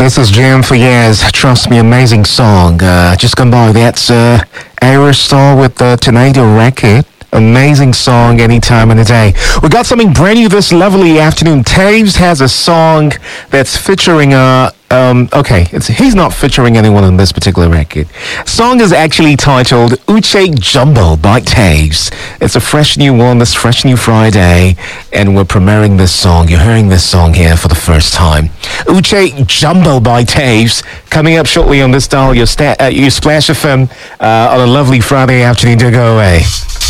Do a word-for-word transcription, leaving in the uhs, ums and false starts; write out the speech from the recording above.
This is Jam for Years. Trust me, amazing song. Uh, just come by. That's uh, Aerosol with the Tornado record. Amazing song anytime in the day. We got something brand new this lovely afternoon. Taves has a song that's featuring uh um okay, it's he's not featuring anyone on this particular record. Song is actually titled Uche Jumbo by Taves. It's a fresh new one this fresh new Friday, and we're premiering this song. You're hearing this song here for the first time. Uche Jumbo by Taves coming up shortly on this dial. Your sta- uh, your Splash F M uh, on a lovely Friday afternoon. Don't go away.